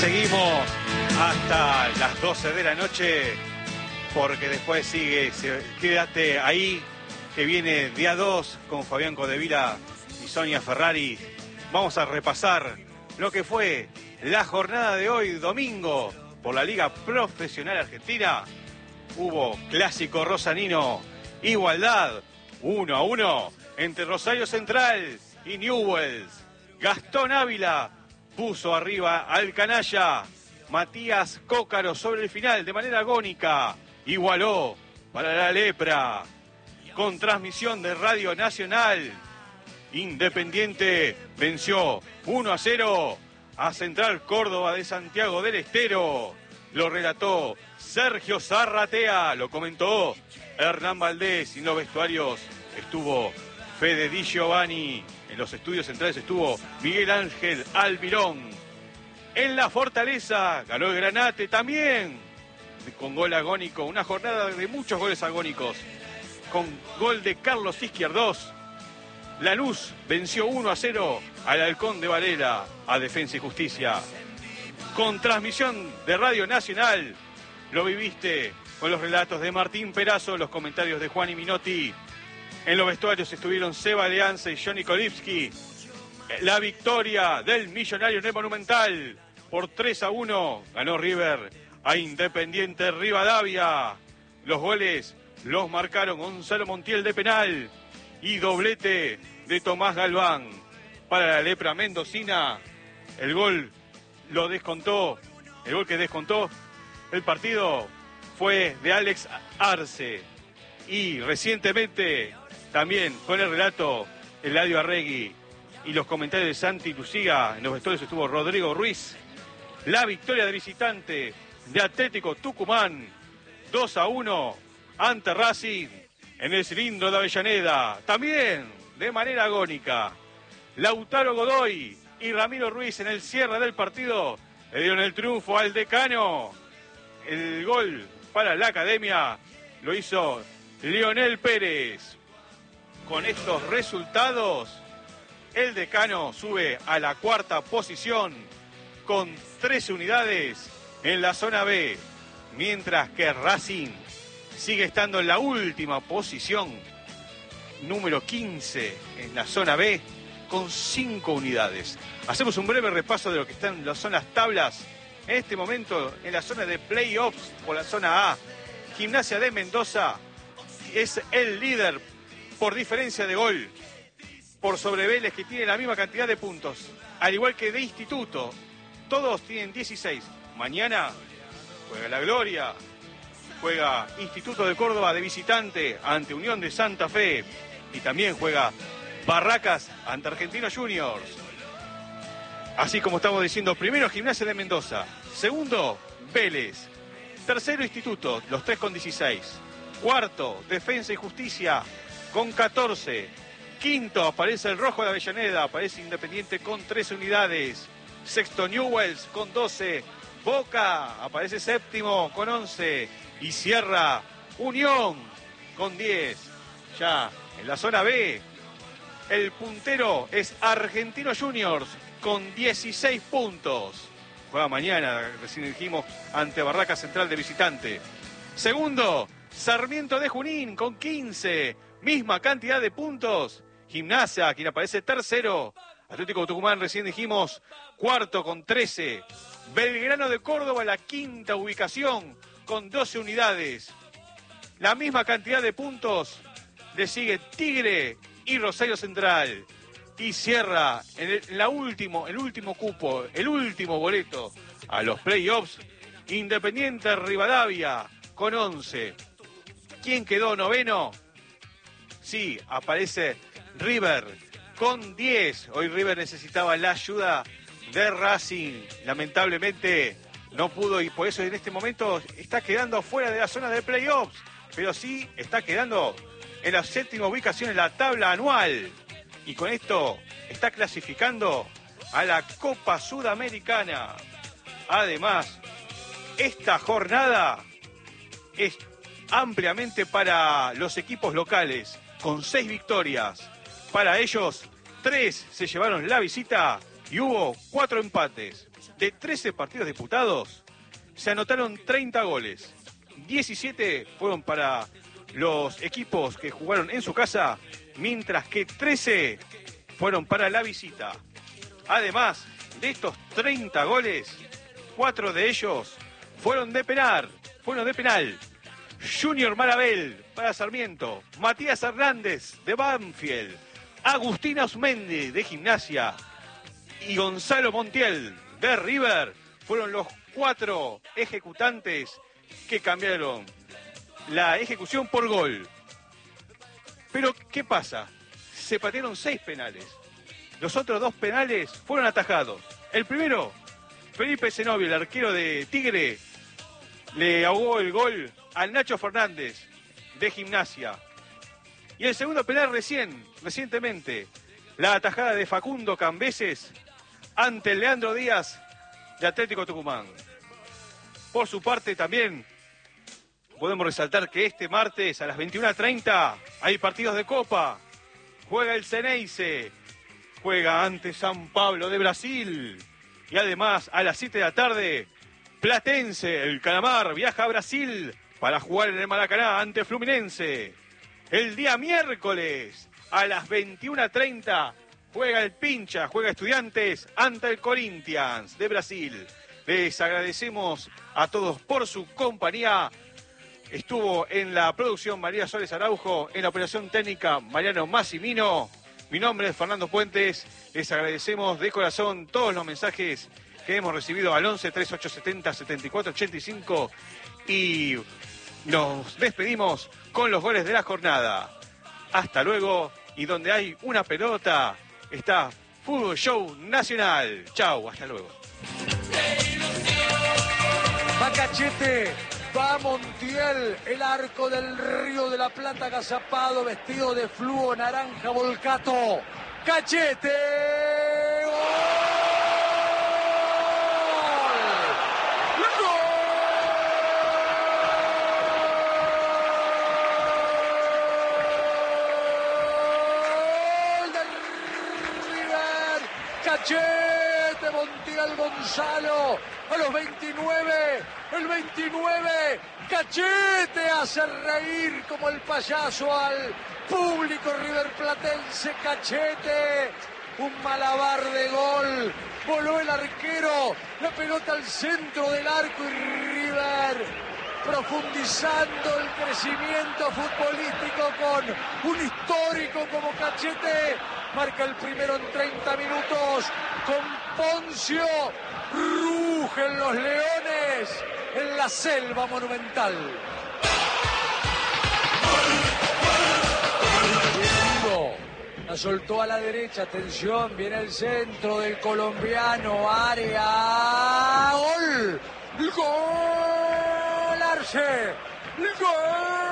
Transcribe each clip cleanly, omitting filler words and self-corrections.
seguimos hasta las 12 de la noche, porque después sigue, quédate ahí, que viene día 2 con Fabián Codevila y Sonia Ferrari. Vamos a repasar lo que fue la jornada de hoy, domingo, por la Liga Profesional Argentina. Hubo clásico rosanino, igualdad, 1-1 entre Rosario Central y Newell's. Gastón Ávila puso arriba al canalla. Matías Cócaro sobre el final de manera agónica igualó para la Lepra. Con transmisión de Radio Nacional, Independiente venció 1-0 a Central Córdoba de Santiago del Estero. Lo relató Sergio Zarratea, lo comentó Hernán Valdés, y en los vestuarios estuvo Fede Di Giovanni. En los estudios centrales estuvo Miguel Ángel Almirón. En la Fortaleza ganó el Granate también, con gol agónico. Una jornada de muchos goles agónicos, con gol de Carlos Izquierdos. Lanús venció 1-0 al Halcón de Varela, a Defensa y Justicia. Con transmisión de Radio Nacional, lo viviste con los relatos de Martín Perazo, los comentarios de Juan y Minotti. En los vestuarios estuvieron Seba Leanza y Johnny Kolipski. La victoria del Millonario en el Monumental por 3-1 ganó River a Independiente Rivadavia. Los goles los marcaron Gonzalo Montiel de penal y doblete de Tomás Galván. Para la Lepra mendocina, el gol que descontó el partido fue de Alex Arce. Y recientemente, también con el relato Eladio Arregui y los comentarios de Santi Luciga, en los vestuarios estuvo Rodrigo Ruiz. La victoria de visitante de Atlético Tucumán, 2-1 ante Racing en el cilindro de Avellaneda, también de manera agónica. Lautaro Godoy y Ramiro Ruiz en el cierre del partido le dieron el triunfo al Decano. El gol para la Academia lo hizo Lionel Pérez. Con estos resultados, el Decano sube a la cuarta posición con 13 unidades en la zona B, mientras que Racing sigue estando en la última posición, número 15 en la zona B, con 5 unidades. Hacemos un breve repaso de lo que son las tablas en este momento en la zona de playoffs por la zona A. Gimnasia de Mendoza es el líder por diferencia de gol por sobre Vélez, que tiene la misma cantidad de puntos, al igual que de Instituto. Todos tienen 16. Mañana juega La Gloria, juega Instituto de Córdoba de visitante ante Unión de Santa Fe, y también juega Barracas ante Argentinos Juniors. Así como estamos diciendo, primero Gimnasia de Mendoza, segundo Vélez, tercero Instituto, los tres con 16, cuarto Defensa y Justicia con 14, quinto aparece el Rojo de Avellaneda, aparece Independiente con 13 unidades, sexto Newell's con 12, Boca aparece séptimo con 11 y cierra Unión con 10. Ya en la zona B, el puntero es Argentinos Juniors con 16 puntos. Juega mañana, recién dijimos, ante Barraca Central de visitante. Segundo, Sarmiento de Junín con 15, misma cantidad de puntos. Gimnasia, quien aparece tercero. Atlético Tucumán, recién dijimos, cuarto con 13. Belgrano de Córdoba, la quinta ubicación con 12 unidades. La misma cantidad de puntos le sigue Tigre y Rosario Central. Y cierra en el último cupo, el último boleto a los playoffs, Independiente Rivadavia con 11. ¿Quién quedó noveno? Sí, aparece River con 10. Hoy River necesitaba la ayuda de Racing. Lamentablemente no pudo, y por eso en este momento está quedando fuera de la zona de playoffs. Pero sí está quedando en la séptima ubicación en la tabla anual. Y con esto está clasificando a la Copa Sudamericana. Además, esta jornada es ampliamente para los equipos locales, con 6 victorias. Para ellos, 3 se llevaron la visita y hubo 4 empates. De 13 partidos disputados, se anotaron 30 goles. 17 fueron para los equipos que jugaron en su casa, mientras que 13 fueron para la visita. Además de estos 30 goles, 4 de ellos fueron de penal. Junior Marabel para Sarmiento, Matías Hernández de Banfield, Agustín Osmendi de Gimnasia y Gonzalo Montiel de River fueron los 4 ejecutantes que cambiaron la ejecución por gol. Pero, ¿qué pasa? Se patearon 6 penales. Los otros 2 penales fueron atajados. El primero, Felipe Zenobio, el arquero de Tigre, le ahogó el gol al Nacho Fernández de Gimnasia. Y el segundo penal recientemente, la atajada de Facundo Cambeses ante el Leandro Díaz de Atlético Tucumán. Por su parte también podemos resaltar que este martes a las 21:30 hay partidos de Copa. Juega el Ceneice, juega ante San Pablo de Brasil. Y además a las 7 de la tarde, Platense, el Calamar, viaja a Brasil para jugar en el Maracaná ante Fluminense. El día miércoles a las 21:30 juega el Pincha, juega Estudiantes ante el Corinthians de Brasil. Les agradecemos a todos por su compañía. Estuvo en la producción María Soles Araujo, en la operación técnica Mariano Massimino. Mi nombre es Fernando Puentes. Les agradecemos de corazón todos los mensajes que hemos recibido al 11 3870 7485 y nos despedimos con los goles de la jornada. Hasta luego, y donde hay una pelota está Fútbol Show Nacional. Chau, hasta luego. Va Cachete, va Montiel, el arco del Río de la Plata agazapado, vestido de fluo naranja volcato. Cachete, Cachete, Montiel Gonzalo, a los 29, el 29, Cachete hace reír como el payaso al público riverplatense. Cachete, un malabar de gol, voló el arquero, la pelota al centro del arco y River profundizando el crecimiento futbolístico con un histórico como Cachete. Marca el primero en 30 minutos con Poncio. Rugen los leones en la selva monumental. La soltó a la derecha, atención, viene el centro del colombiano, área, gol, gol, Arce, gol.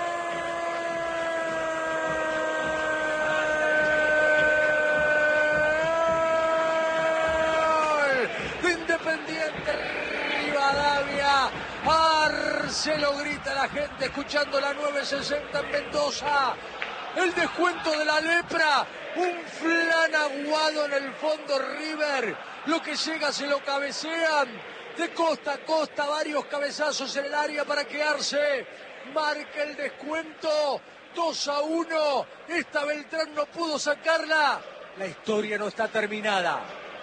Independiente Rivadavia, Arce, lo grita la gente escuchando la 960 en Mendoza. El descuento de la lepra, un flan aguado en el fondo River, lo que llega se lo cabecean, de costa a costa, varios cabezazos en el área para quedarse, marca el descuento, 2-1, esta Beltrán no pudo sacarla, la historia no está terminada.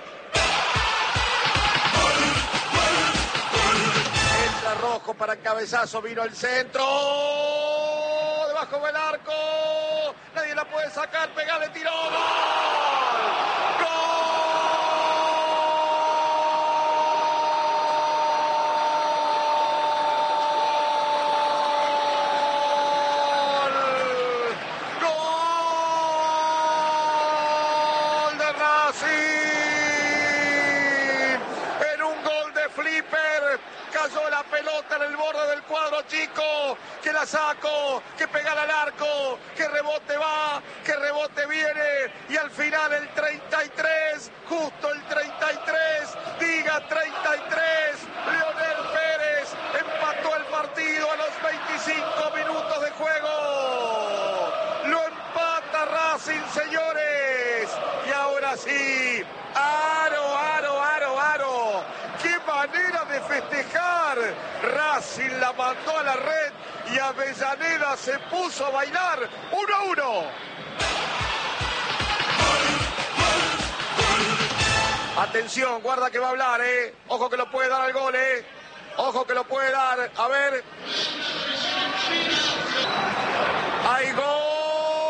Entra Rojo para cabezazo, vino el centro, debajo del arco. Nadie la puede sacar, pegale, tiró, ¡gol! ¡Gol! ¡Gol de Racing! En un gol de flipper, cayó la pelota en el borde del cuadro chico, que la saco, que pegala al arco, que rebote va, que rebote viene, y al final el 33, justo el 33, diga 33, Leonel Pérez empató el partido a los 25 minutos de juego. Lo empata Racing, señores, y ahora sí, aro, aro, aro, aro. Racing la mandó a la red y Avellaneda se puso a bailar. 1-1. Atención, guarda que va a hablar, Ojo que lo puede dar al gol, Ojo que lo puede dar. A ver. ¡Hay gol!